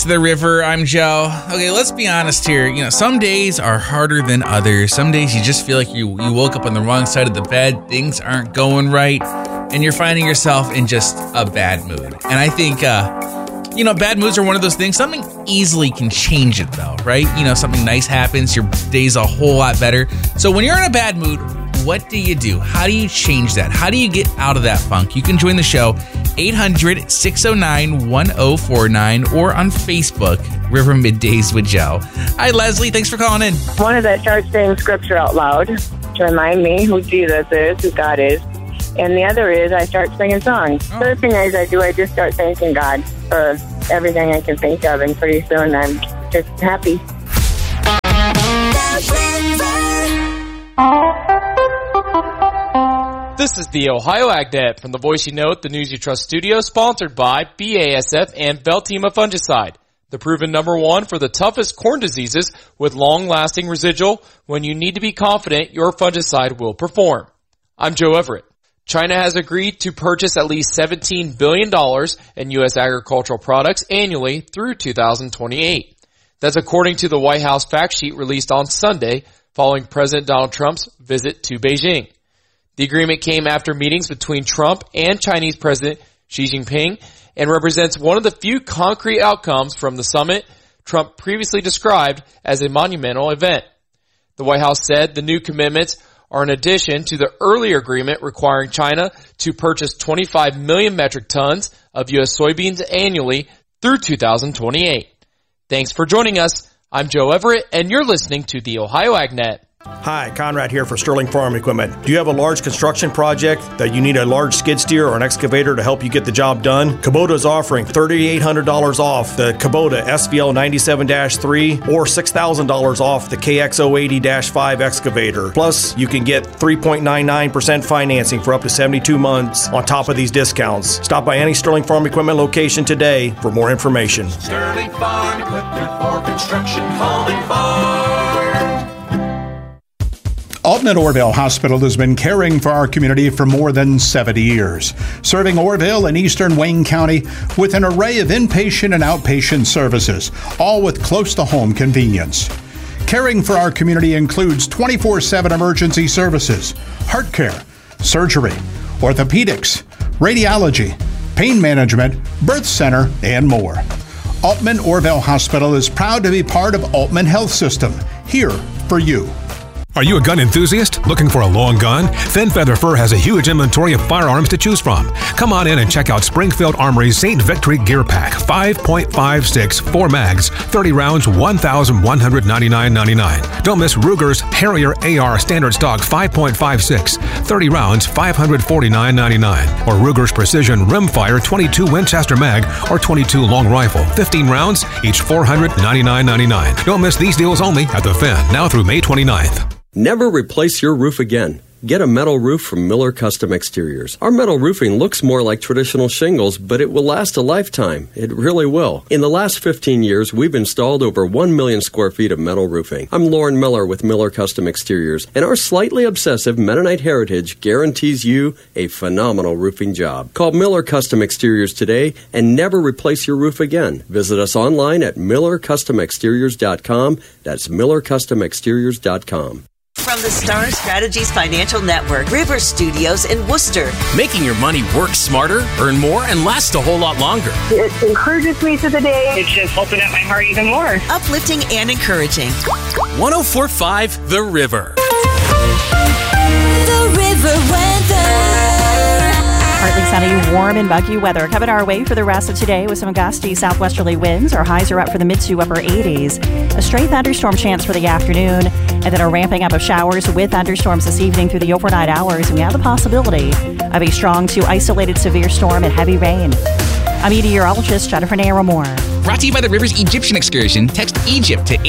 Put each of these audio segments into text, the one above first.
To the River, I'm Joe. Okay, let's be honest here. You know, some days are harder than others. Some days you just feel like you woke up on the wrong side of the bed, things aren't going right, and you're finding yourself in just a bad mood. And I think, bad moods are one of those things. Something easily can change it, though, right? You know, something nice happens, your day's a whole lot better. So when you're in a bad mood, what do you do? How do you change that? How do you get out of that funk? You can join the show 800-609-1049 or on Facebook, River Middays with Joe. Hi, Leslie. Thanks for calling in. One is I start saying scripture out loud to remind me who Jesus is, who God is. And the other is I start singing songs. Third thing is I just start thanking God for everything I can think of. And pretty soon I'm just happy. This is the Ohio AgNet from the Voice You Know, the News You Trust studio, sponsored by BASF and Veltima Fungicide, the proven #1 for the toughest corn diseases with long-lasting residual when you need to be confident your fungicide will perform. I'm Joe Everett. China has agreed to purchase at least $17 billion in U.S. agricultural products annually through 2028. That's according to the White House fact sheet released on Sunday following President Donald Trump's visit to Beijing. The agreement came after meetings between Trump and Chinese President Xi Jinping and represents one of the few concrete outcomes from the summit Trump previously described as a monumental event. The White House said the new commitments are in addition to the earlier agreement requiring China to purchase 25 million metric tons of U.S. soybeans annually through 2028. Thanks for joining us. I'm Joe Everett, and you're listening to the Ohio AgNet. Hi, Conrad here for Sterling Farm Equipment. Do you have a large construction project that you need a large skid steer or an excavator to help you get the job done? Kubota is offering $3,800 off the Kubota SVL 97-3 or $6,000 off the KX080-5 excavator. Plus, you can get 3.99% financing for up to 72 months on top of these discounts. Stop by any Sterling Farm Equipment location today for more information. Sterling Farm Equipment for construction, home and farm. Altman Orville Hospital has been caring for our community for more than 70 years, serving Orville and eastern Wayne County with an array of inpatient and outpatient services, all with close-to-home convenience. Caring for our community includes 24/7 emergency services, heart care, surgery, orthopedics, radiology, pain management, birth center, and more. Altman Orville Hospital is proud to be part of Altman Health System, here for you. Are you a gun enthusiast looking for a long gun? Thin Feather Fur has a huge inventory of firearms to choose from. Come on in and check out Springfield Armory's St. Victory Gear Pack. 5.56, 4 mags, 30 rounds, $1,199.99. Don't miss Ruger's Harrier AR Standard Stock 5.56, 30 rounds, $549.99. Or Ruger's Precision Rimfire 22 Winchester Mag or 22 Long Rifle, 15 rounds, each $499.99. Don't miss these deals only at the Finn, now through May 29th. Never replace your roof again. Get a metal roof from Miller Custom Exteriors. Our metal roofing looks more like traditional shingles, but it will last a lifetime. It really will. In the last 15 years, we've installed over 1 million square feet of metal roofing. I'm Lauren Miller with Miller Custom Exteriors, and our slightly obsessive Mennonite heritage guarantees you a phenomenal roofing job. Call Miller Custom Exteriors today and never replace your roof again. Visit us online at MillerCustomExteriors.com. That's MillerCustomExteriors.com. From the Star Strategies Financial Network, River Studios in Worcester. Making your money work smarter, earn more, and last a whole lot longer. It encourages me to the day. It's just opened up my heart even more. Uplifting and encouraging. 104.5 The River. The River weather. Partly sunny, warm and muggy weather coming our way for the rest of today with some gusty southwesterly winds. Our highs are up for the mid to upper 80s. A stray thunderstorm chance for the afternoon, and then a ramping up of showers with thunderstorms this evening through the overnight hours. And we have the possibility of a strong to isolated severe storm and heavy rain. I'm meteorologist Jennifer Naramore. Brought to you by the River's Egyptian Excursion. Text Egypt to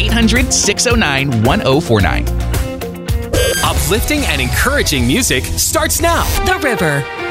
800-609-1049. Uplifting and encouraging music starts now. The River.